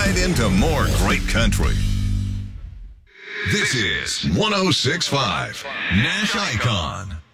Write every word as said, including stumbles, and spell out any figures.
right into more great country. This is one oh six point five Nash Icon.